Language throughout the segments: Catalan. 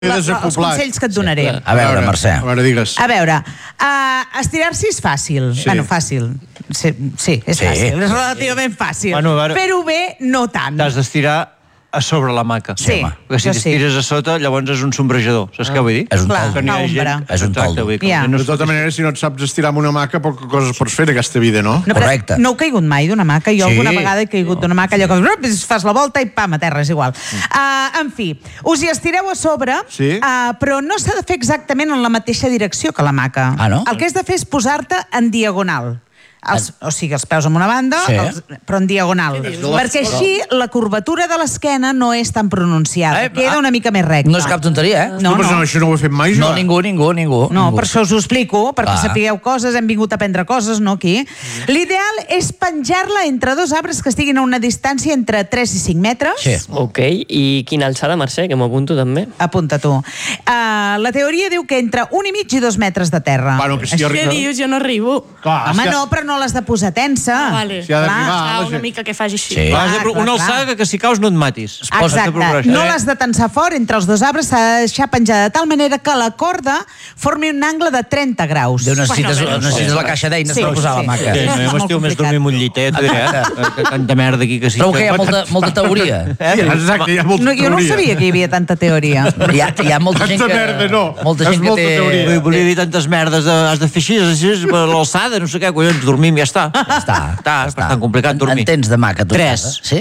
els consells que et donaré. A veure, Mercè. A veure, digues. A veure, estirar-s'hi és fàcil. Sí. Bueno, fàcil. Sí, és fàcil. És relativament fàcil. Fer-ho bé, no tant. T'has d'estirar a sobre la maca. Sí, perquè si t'estires a sota, llavors és un sombrejador. Saps què vull dir? És un toldo. És un toldo. De tota manera, si no et saps estirar amb una maca, poca cosa pots fer en aquesta vida, no? Correcte. No he caigut mai d'una maca. Jo alguna vegada he caigut d'una maca, allò que fas la volta i pam, a terra, és igual. En fi, us hi estireu a sobre, però no s'ha de fer exactament en la mateixa direcció que la maca. Ah, no? El que has de fer és posar-te en diagonal. O sigui, els peus en una banda, però en diagonal. Perquè així la curvatura de l'esquena no és tan pronunciada. Queda una mica més recta. No és cap tonteria, eh? No, això no ho he fet mai, jo. No, ningú. No, per això us ho explico, perquè sapigueu coses, hem vingut a aprendre coses, no aquí. L'ideal és penjar-la entre dos arbres que estiguin a una distància entre 3 i 5 metres. Sí. Ok, i quina alçada, Mercè, que m'apunto també? Apunta tu. La teoria diu que entre 1,5 i 2 metres de terra. Què dius? Jo no arribo. Home, no, però no l'has de posar tensa. Vale. Una mica que faci així. Una alçada que si caus no et matis. Exacte. No l'has de tensar fort entre els dos arbres, s'ha de deixar penjada de tal manera que la corda formi un angle de 30 graus. Necessites la caixa d'eines per posar la maca. Jo m'estiu més dormir amb un llitet, tanta merda aquí que sí. Trobo que hi ha molta teoria. Exacte, hi ha molta teoria. Jo no sabia que hi havia tanta teoria. Hi ha molta gent que... Tanta merda, no. Molta gent que té... Volia dir tantes merdes, has de fer així, l'alçada, no sé què, collons, dormim, ja està. Està bastant complicat dormir. En tens de maca, tu? 3. Sí?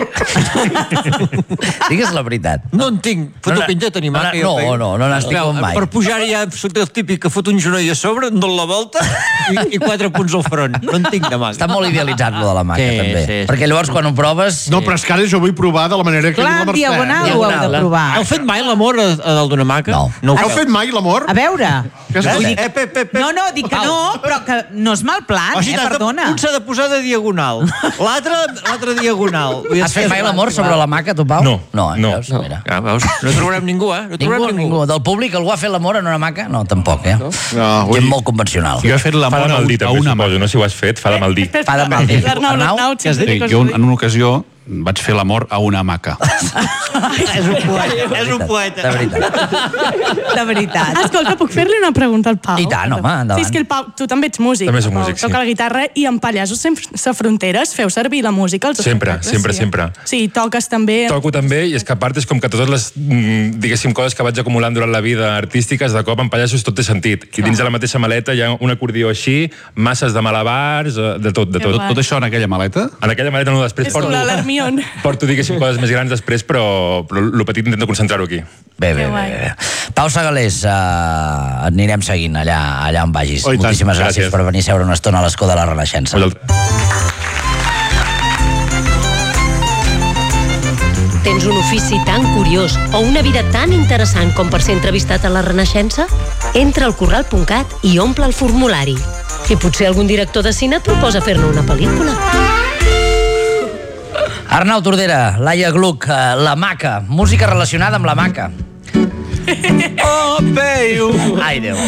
Digues la veritat. No en tinc. Foto pinta de tenir maca. No n'has tingut mai. Per pujar-hi ja soc el típic que fot un genoll a sobre, em dona la volta i 4 punts al front. No en tinc de maca. Està molt idealitzat, lo de la maca, també. Perquè llavors, quan ho proves... No, però és que ara jo vull provar de la manera que... Clar, en diagonal ho heu de provar. Heu fet mai l'amor a dalt d'una maca? No. Heu fet mai l'amor? A veure... No, dic que no, però que no és mal plan, perdona. Un s'ha de posar de diagonal, l'altre diagonal. Has fet mai l'amor sobre la maca, tu, Pau? No. Veus? No trobarem ningú, eh? Ningú. Del públic, algú ha fet l'amor en una maca? No, tampoc, eh? Gent molt convencional. Jo he fet l'amor a una maca. No sé si ho has fet, fa de mal dir. Fa de mal dir. L'Arnau, jo en una ocasió vaig fer l'amor a una maca. És un poeta. De veritat. Escolta, puc fer-li una pregunta al Pau? I tant, home, endavant. Sí, és que el Pau, tu també ets músic. També soc músic, sí. Toca la guitarra i en Pallassos sense fronteres feu servir la música als espectacles. Sempre. Sí, toques també. Toco també, i és que a part és com que totes les, diguéssim, coses que vaig acumulant durant la vida artístiques, de cop en Pallassos tot té sentit. I dins de la mateixa maleta hi ha un acordió així, masses de malabars, de tot. Tot això en aquella maleta? En aquella maleta no, després porto, diguéssim, coses més grans després, però el petit intento concentrar-ho aquí. Bé. Pau Segalés, et anirem seguint allà on vagis. Moltíssimes gràcies per venir a seure una estona a l'escó de la Renaixença. Tens un ofici tan curiós o una vida tan interessant com per ser entrevistat a la Renaixença? Entra al corral.cat i omple el formulari. I potser algun director de cine et proposa fer-ne una pel·lícula. Arnau Tordera, Laia Gluck, La Maca, música relacionada amb la maca. Oh, Peyu! Ai, Déu.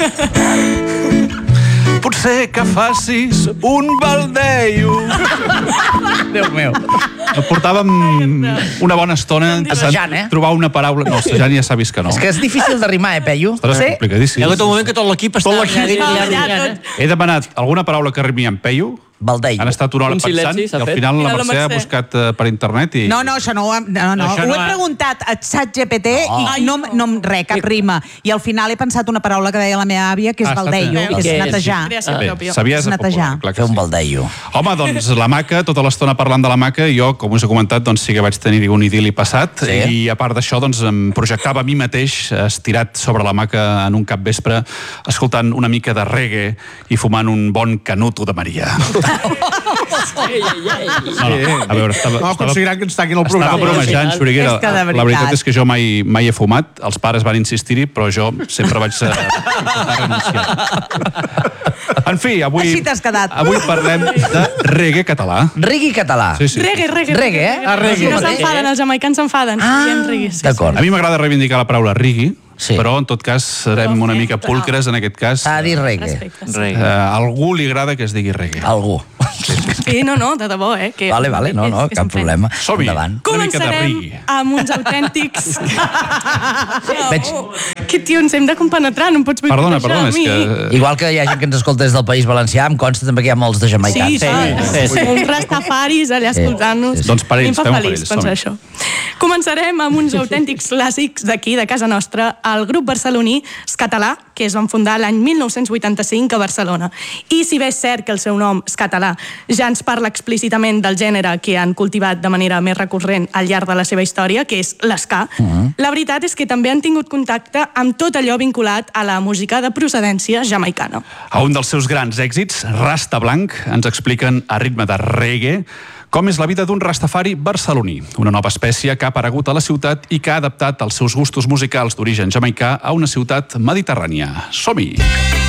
Potser que facis un baldeio. Déu meu. Portàvem una bona estona assajant, trobar una paraula... No, assajant ja s'ha vist que no. És que és difícil de rimar, Peyu? Ostres, complicadíssim. Hi ha hagut un moment que tot l'equip està... He demanat alguna paraula que rimi amb Peyu. Baldeio. Han estat una hora pensant i al final la Mercè ha buscat per internet i... No, això no ho he preguntat a ChatGPT i no res, cap rima. I al final he pensat una paraula que deia la meva àvia, que és baldeio, que és netejar. Sabies netejar. Fer un baldeio. Home, doncs la maca, tota l'estona parlant de la maca, i jo, com us he comentat, doncs sí que vaig tenir un idili passat i a part d'això, doncs em projectava a mi mateix estirat sobre la maca en un capvespre, escoltant una mica de reggae i fumant un bon canuto de Maria. A veure, considerant que ens taquin el programa. Estava bromejant, Xuriguera. La veritat és que jo mai he fumat, els pares van insistir-hi, però jo sempre vaig renunciar. En fi, avui parlem de reggae català. Reggae català. Reggae, eh? Reggae. Els jamaicans s'enfaden. D'acord. A mi m'agrada reivindicar la paraula reggae, però en tot cas serem una mica pulcres en aquest cas. S'ha de dir reggae. A algú li agrada que es digui reggae. Algú. Sí, no, de debò, que... Vale, no, cap problema. Som-hi, començarem amb uns autèntics... Que, tio, ens hem de compenetrar, no em pots Perdona, és que... Igual que hi ha gent que ens escolta des del País Valencià, em consta també que hi ha molts de jamaicans. Sí. Uns rastafaris allà escoltant-nos. Doncs per ells, fem per ells. Això. Començarem amb uns autèntics clàssics d'aquí, de casa nostra, el grup barceloní Scatala, que es van fundar l'any 1985 a Barcelona. I si bé és cert que el seu nom, Scatala, ja ens parla explícitament del gènere que han cultivat de manera més recurrent al llarg de la seva història, que és l'esca, la veritat és que també han tingut contacte amb tot allò vinculat a la música de procedència jamaicana. A un dels seus grans èxits, Rasta Blanc, ens expliquen a ritme de reggae com és la vida d'un rastafari barceloní, una nova espècie que ha aparegut a la ciutat i que ha adaptat els seus gustos musicals d'origen jamaicà a una ciutat mediterrània. Som-hi!